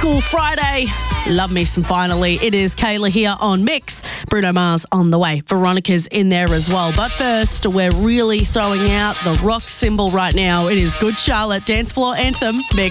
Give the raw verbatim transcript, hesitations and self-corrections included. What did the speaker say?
School Friday. Love me some Finally. It is Kayla here on Mix. Bruno Mars on the way. Veronica's in there as well. But first, we're really throwing out the rock symbol right now. It is Good Charlotte Dance Floor Anthem Mix.